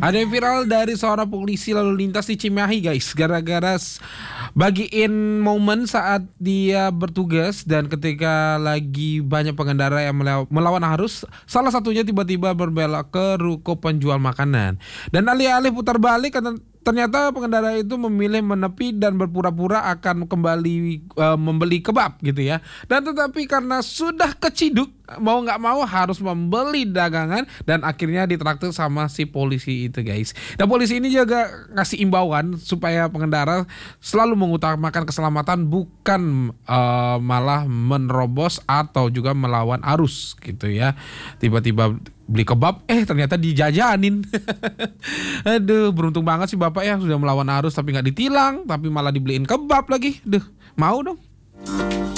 Ada yang viral dari seorang polisi lalu lintas di Cimahi guys, gara-gara bagiin momen saat dia bertugas dan ketika lagi banyak pengendara yang melawan arus, salah satunya tiba-tiba berbelok ke ruko penjual makanan. Dan alih-alih putar balik, ternyata pengendara itu memilih menepi dan berpura-pura akan kembali membeli kebab gitu ya. Dan tetapi karena sudah keciduk, mau nggak mau harus membeli dagangan dan akhirnya ditraktir sama si polisi itu guys. Dan polisi ini juga ngasih imbauan supaya pengendara selalu mengutamakan keselamatan, bukan malah menerobos atau juga melawan arus gitu ya. Tiba-tiba beli kebab, ternyata dijajanin. Aduh, beruntung banget sih bapak ya, sudah melawan arus tapi nggak ditilang, tapi malah dibeliin kebab lagi. Duh, mau dong.